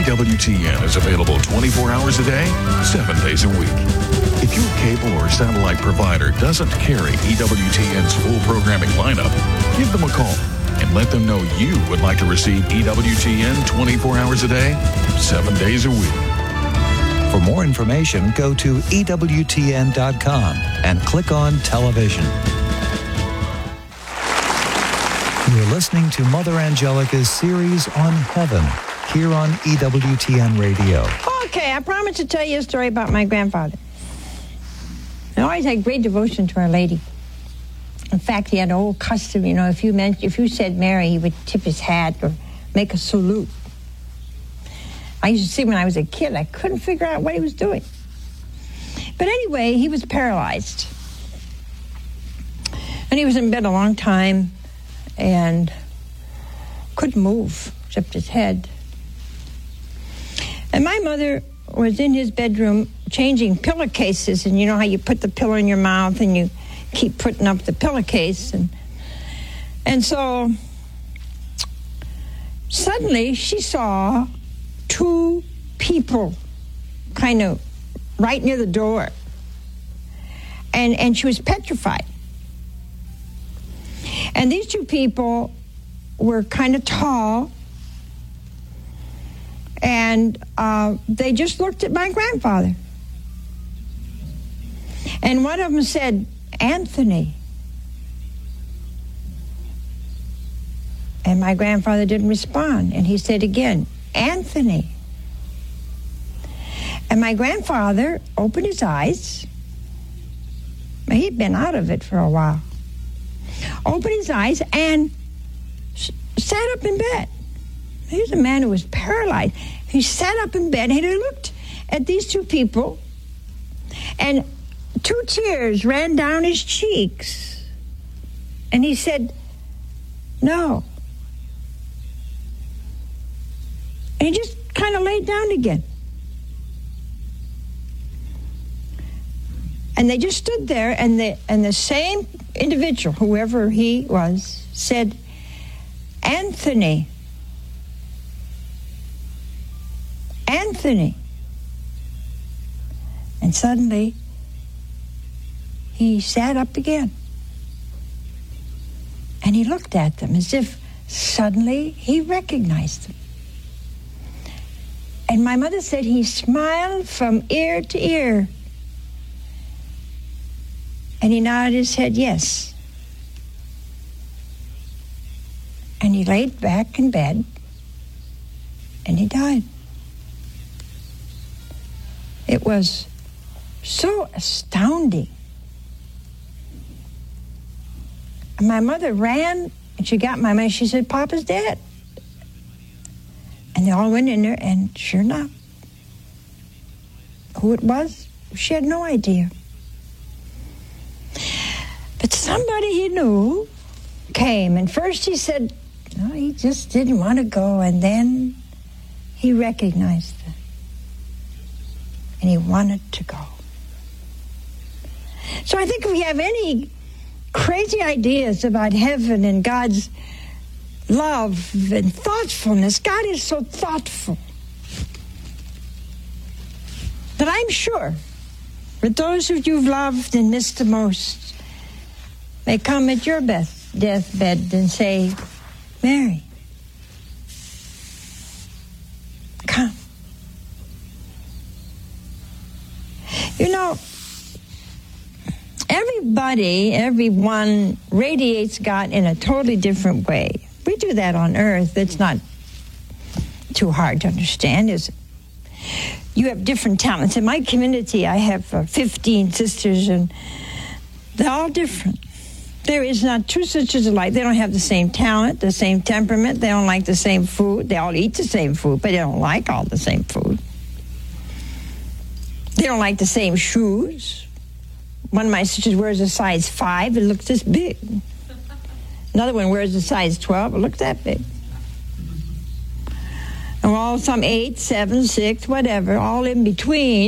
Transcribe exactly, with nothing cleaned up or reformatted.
W T N is available twenty-four hours a day, seven days a week. If your cable or satellite provider doesn't carry E W T N's full programming lineup, give them a call and let them know you would like to receive E W T N twenty-four hours a day, seven days a week. For more information, go to E W T N dot com and click on television. You're listening to Mother Angelica's series on heaven here on E W T N Radio. Okay, I promised to tell you a story about my grandfather. I always had great devotion to Our Lady. In fact, he had an old custom, you know, if you meant, if you said Mary, he would tip his hat or make a salute. I used to see when I was a kid, I couldn't figure out what he was doing. But anyway, he was paralyzed. And he was in bed a long time and couldn't move except his head. And my mother was in his bedroom changing pillowcases, and you know how you put the pillow in your mouth and you keep putting up the pillowcase, and and so suddenly she saw two people kind of right near the door, and and she was petrified. And these two people were kind of tall, and uh, they just looked at my grandfather. And one of them said, "Anthony." And my grandfather didn't respond. And he said again, "Anthony." And my grandfather opened his eyes. He'd been out of it for a while. Opened his eyes and s- sat up in bed. Here's a man who was paralyzed. He sat up in bed and he looked at these two people, and two tears ran down his cheeks. And he said, "No." And he just kind of laid down again. And they just stood there, and the and the same individual, whoever he was, said, "Anthony. Anthony." And suddenly, he sat up again. And he looked at them as if suddenly he recognized them. And my mother said he smiled from ear to ear. And he nodded his head yes. And he laid back in bed, and he died. It was so astounding. And my mother ran, and she got my money. She said, "Papa's dead." And they all went in there, and sure enough, who it was, she had no idea. But somebody he knew came, and first he said, no, he just didn't want to go, and then he recognized it, and he wanted to go. So I think if we have any crazy ideas about heaven and God's love and thoughtfulness, God is so thoughtful that I'm sure that those who you've loved and missed the most may come at your best deathbed and say, "Mary, come." You know, everybody, everyone radiates God in a totally different way. We do that on earth. It's not too hard to understand, is it? You have different talents. In my community, I have uh, fifteen sisters, and they're all different. There is not two sisters alike. They don't have the same talent, the same temperament. They don't like the same food. They all eat the same food, but they don't like all the same food. They don't like the same shoes. One of my sisters wears a size five. It looks this big. Another one wears a size twelve. It looks that big. And all some eight, seven, six, whatever, all in between.